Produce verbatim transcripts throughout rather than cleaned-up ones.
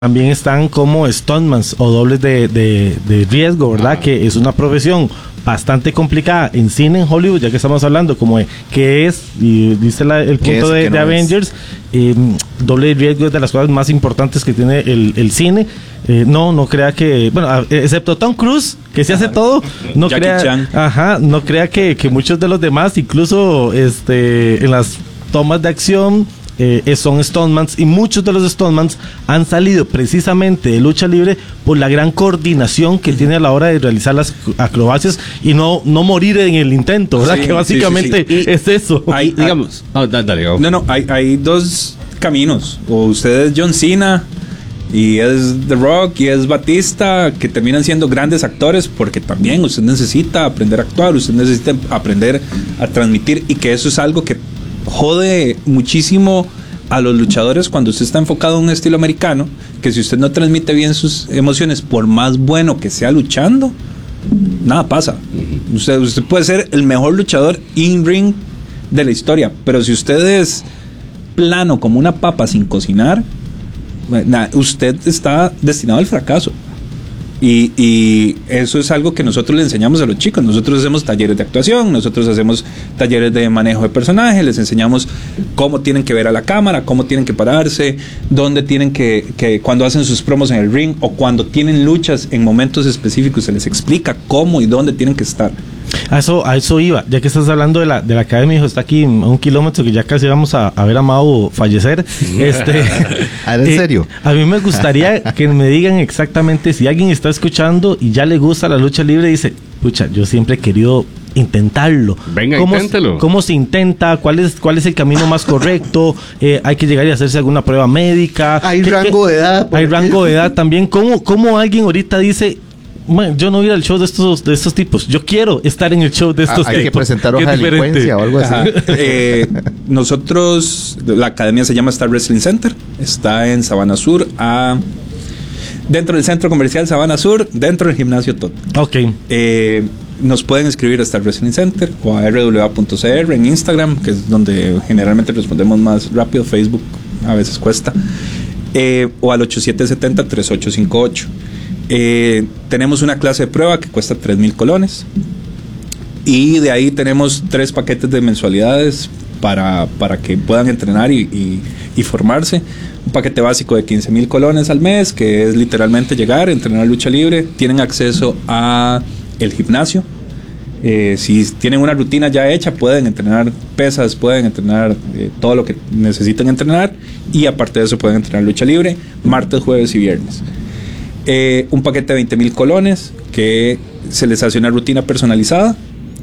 también están como stuntmans o dobles de, de, de riesgo, ¿verdad? Ah. Que es una profesión bastante complicada en cine, en Hollywood, ya que estamos hablando como de qué es, y dice la, el punto de, no de Avengers, eh, doble de riesgo es de las cosas más importantes que tiene el, el cine. Eh, no, no crea que, bueno, excepto Tom Cruise, que se hace todo, no Jackie crea, Chan. Ajá, no crea que, que muchos de los demás, incluso este, en las tomas de acción, Eh, son stuntmans, y muchos de los stuntmans han salido precisamente de lucha libre por la gran coordinación que tiene a la hora de realizar las acrobacias y no, no morir en el intento, ¿verdad? Sí, que básicamente sí, sí, sí. es eso. Hay, digamos, oh, dale, dale, oh. no, no, hay, hay dos caminos. O usted es John Cena y es The Rock y es Batista, que terminan siendo grandes actores, porque también usted necesita aprender a actuar, usted necesita aprender a transmitir, y que eso es algo que jode muchísimo a los luchadores cuando usted está enfocado en un estilo americano, que si usted no transmite bien sus emociones, por más bueno que sea luchando, nada pasa. Usted, usted puede ser el mejor luchador in-ring de la historia, pero si usted es plano como una papa sin cocinar, usted está destinado al fracaso. Y, y eso es algo que nosotros le enseñamos a los chicos. Nosotros hacemos talleres de actuación, nosotros hacemos talleres de manejo de personajes, les enseñamos cómo tienen que ver a la cámara, cómo tienen que pararse, dónde tienen que, que cuando hacen sus promos en el ring o cuando tienen luchas en momentos específicos, se les explica cómo y dónde tienen que estar. A eso, a eso iba, ya que estás hablando de la, de la academia, hijo, está aquí a un kilómetro, que ya casi vamos a, a ver a Mau fallecer. este, ¿En eh, serio? A mí me gustaría que me digan exactamente si alguien está escuchando y ya le gusta la lucha libre y dice, pucha, yo siempre he querido intentarlo. Venga, ¿Cómo, inténtelo. ¿Cómo se intenta? ¿Cuál es, cuál es el camino más correcto? Eh, ¿Hay que llegar y hacerse alguna prueba médica? ¿Hay ¿Qué, rango qué, de edad? Hay rango de edad también. ¿Cómo, cómo alguien ahorita dice, man, yo no voy al show de estos, de estos tipos, yo quiero estar en el show de estos ah, tipos? Hay que presentar hoja de delincuencia o algo así. eh, nosotros, la academia se llama Star Wrestling Center, está en Sabana Sur, a, dentro del centro comercial Sabana Sur, dentro del gimnasio Tot. Ok. Eh, nos pueden escribir a Star Wrestling Center o a r w a punto c r en Instagram, que es donde generalmente respondemos más rápido. Facebook a veces cuesta, eh, o al ocho siete siete cero, tres ocho cinco ocho. Eh, tenemos una clase de prueba que cuesta tres mil colones, y de ahí tenemos tres paquetes de mensualidades para, para que puedan entrenar y, y, y formarse. Un paquete básico de quince mil colones al mes, que es literalmente llegar, entrenar lucha libre. Tienen acceso a el gimnasio. Eh, si tienen una rutina ya hecha, pueden entrenar pesas, pueden entrenar eh, todo lo que necesitan entrenar, y aparte de eso pueden entrenar lucha libre martes, jueves y viernes. Eh, un paquete de veinte mil colones, que se les hace una rutina personalizada,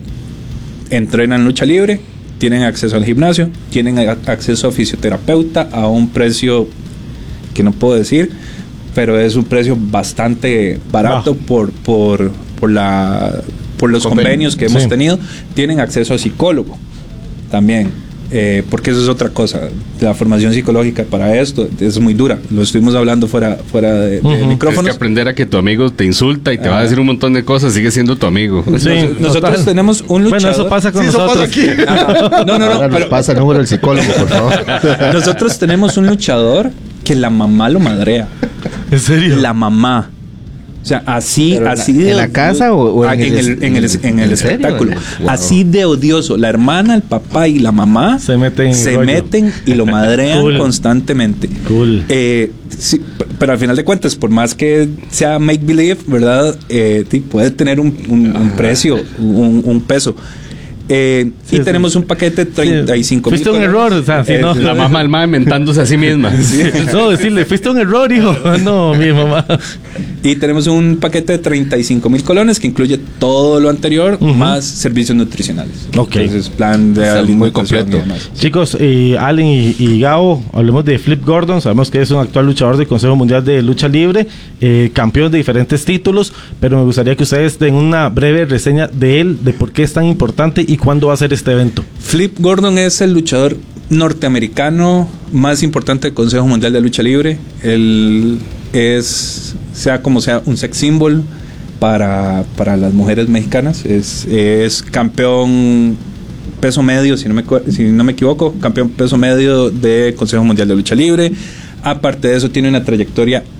entrenan lucha libre, tienen acceso al gimnasio, tienen a- acceso a fisioterapeuta a un precio que no puedo decir, pero es un precio bastante barato ah. por, por, por, la, por los Convenio. convenios que hemos Sí. tenido. Tienen acceso a psicólogo también. Eh, porque eso es otra cosa. La formación psicológica para esto es muy dura. Lo estuvimos hablando fuera, fuera de, de Uh-huh. Tienes micrófonos. que aprender a que tu amigo te insulta y te Ah. va a decir un montón de cosas, sigue siendo tu amigo. Sí, Nos- nosotros total. tenemos un luchador. Bueno, eso pasa con Sí, eso nosotros. pasa aquí. Ajá. No, no, no. Ahora nos pero pasa el número del psicólogo, por favor. nosotros tenemos un luchador que la mamá lo madrea. ¿En serio? La mamá. O sea, así, Pero en así la- de ¿en la casa o- o Ah, en en el- el, en el, en el ¿en serio? espectáculo? Wow. Así de odioso. La hermana, el papá y la mamá Se meten en se rollo. meten y lo madrean Cool. constantemente. Cool. Eh, sí, p- pero al final de cuentas, por más que sea make believe, ¿verdad? Eh, sí, puede tener un, un, un precio, un, un peso. Eh, Sí, y sí. tenemos un paquete de treinta y cinco mil. Fuiste un error, o sea, si no. La mamá del mae mentándose a sí misma. No, decirle, fuiste un error, hijo. No, mi mamá. Y tenemos un paquete de treinta y cinco mil colones que incluye todo lo anterior, Ujú. más servicios nutricionales. Ok. Entonces, plan de Está muy alimentación completo. y demás. Chicos, eh, Allen y, y Gabo, hablemos de Flip Gordon. Sabemos que es un actual luchador del Consejo Mundial de Lucha Libre, eh, campeón de diferentes títulos, pero me gustaría que ustedes den una breve reseña de él, de por qué es tan importante y cuándo va a ser este evento. Flip Gordon es el luchador norteamericano más importante del Consejo Mundial de Lucha Libre. Él es, sea como sea, un sex symbol para, para las mujeres mexicanas. Es, es campeón peso medio, si no, me, cu- si no me equivoco, campeón peso medio del Consejo Mundial de Lucha Libre. Aparte de eso, tiene una trayectoria